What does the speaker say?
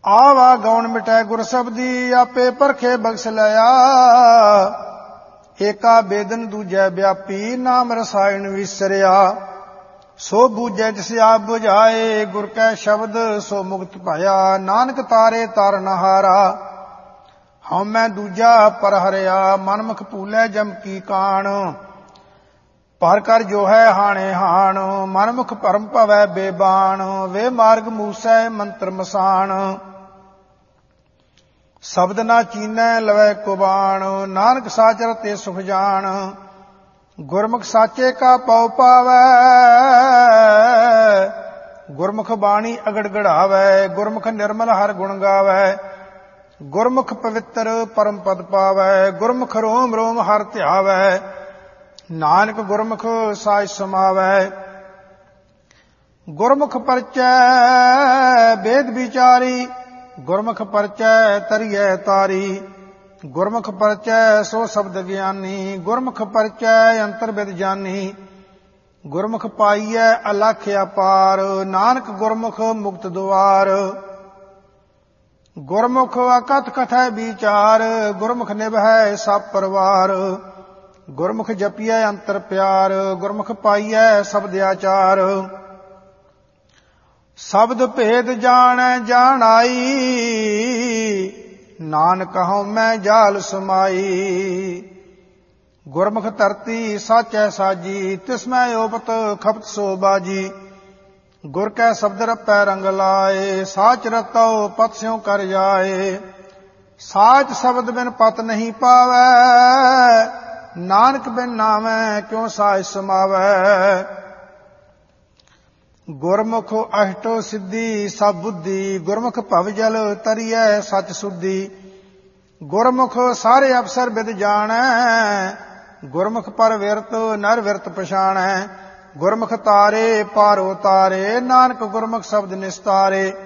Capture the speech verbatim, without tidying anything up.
ਆਵਾ ਗਉਣ ਮਿਟੈ ਗੁਰ ਸਬਦੀ, ਆਪੇ ਪਰਖੇ ਬਖਸ਼ ਲਿਆ। ਏਕਾ ਬੇਦਨ ਦੂਜੈ ਵਿਆਪੀ, ਨਾਮ ਰਸਾਇਣ ਵਿਸਰਿਆ। ਸੋ ਬੂਝੈ ਜਿਸ ਆਪ ਬੁਝਾਏ, ਗੁਰ ਕੈ ਸ਼ਬਦ ਸੋ ਮੁਕਤ ਭਇਆ। ਨਾਨਕ ਤਾਰੇ ਤਾਰਨ ਹਾਰਾ, ਹਉ ਮੈਂ ਦੂਜਾ ਪਰ ਹਰਿਆ। ਮਨਮੁਖ ਭੂਲੈ ਜਮ ਕੀ ਕਾਣ, ਪਰ ਕਰ ਜੋ ਹੈ ਹਾਣੇ ਹਾਣ। ਮਨਮੁਖ ਭਰਮ ਭਵੈ ਬੇਬਾਣ, ਵੇ ਮਾਰਗ ਮੂਸੈ ਮੰਤਰ ਮਸਾਣ। ਸ਼ਬਦ ਨਾ ਚੀਨੈ ਲਵੈ ਕੁਬਾਣ, ਨਾਨਕ ਸਾਚਰ ਤੇ ਸੁਖ ਜਾਣ। ਗੁਰਮੁਖ ਸਾਚੇ ਕਾ ਪਉ ਪਾਵੈ, ਗੁਰਮੁਖ ਬਾਣੀ ਅਗੜ ਗੜਾਵੈ। ਗੁਰਮੁਖ ਨਿਰਮਲ ਹਰ ਗੁਣ ਗਾਵੈ, ਗੁਰਮੁਖ ਪਵਿੱਤਰ ਪਰਮ ਪਦ ਪਾਵੈ। ਗੁਰਮੁਖ ਰੋਮ ਰੋਮ ਹਰ ਧਿਆਵੈ, ਨਾਨਕ ਗੁਰਮੁਖ ਸਾਜ ਸਮਾਵੈ। ਗੁਰਮੁਖ ਪਰਚੈ ਵੇਦ ਵਿਚਾਰੀ, ਗੁਰਮੁਖ ਪਰਚੈ ਤਰੀਐ ਤਾਰੀ। ਗੁਰਮੁਖ ਪਰਚੈ ਸੋ ਸ਼ਬਦ ਗਿਆਨੀ, ਗੁਰਮੁਖ ਪਰਚੈ ਅੰਤਰ ਬਿਦ ਜਾਨੀ। ਗੁਰਮੁਖ ਪਾਈਐ ਅਲਖ ਅਪਾਰ, ਨਾਨਕ ਗੁਰਮੁਖ ਮੁਕਤ ਦੁਆਰ। ਗੁਰਮੁਖ ਅਕਥ ਕਥੈ ਵਿਚਾਰ, ਗੁਰਮੁਖ ਨਿਭੈ ਸਭ ਪਰਵਾਰ। ਗੁਰਮੁਖ ਜਪੀਐ ਅੰਤਰ ਪਿਆਰ, ਗੁਰਮੁਖ ਪਾਈਐ ਸ਼ਬਦ ਆਚਾਰ। ਸ਼ਬਦ ਭੇਦ ਜਾਣੈ ਜਾਣਾਈ, ਨਾਨਕ ਹਉ ਮੈਂ ਜਾਲ ਸਮਾਈ। ਗੁਰਮੁਖ ਧਰਤੀ ਸਾਚੈ ਸਾਜੀ, ਤਿਸਮੈ ਓਪਤ ਖਪਤ ਸੋ ਬਾਜੀ। ਗੁਰ ਕੈ ਸ਼ਬਦ ਰਪੈ ਰੰਗ ਲਾਏ, ਸਾਚ ਰਤਉ ਪਤ ਸਿਉ ਕਰ ਜਾਏ। ਸਾਚ ਸ਼ਬਦ ਬਿਨ ਪਤ ਨਹੀਂ ਪਾਵੈ, ਨਾਨਕ ਬਿਨ ਨਾਮੈ ਕਿਉ ਸਾਜ ਸਮਾਵੈ। ਗੁਰਮੁਖ ਅਸ਼ਟੋ ਸਿੱਧੀ ਸਭ ਬੁੱਧੀ, ਗੁਰਮੁਖ ਭਵ ਜਲ ਤਰੀਐ ਸਚ ਸੁਧੀ। ਗੁਰਮੁਖ ਸਾਰੇ ਅਵਸਰ ਬਿਦ ਜਾਣੈ, ਗੁਰਮੁਖ ਪਰ ਵਿਰਤ ਨਰ ਵਿਰਤ ਪਛਾਣੈ। ਗੁਰਮੁਖ ਤਾਰੇ ਪਾਰੋ ਤਾਰੇ, ਨਾਨਕ ਗੁਰਮੁਖ ਸ਼ਬਦ ਨਿਸਤਾਰੇ।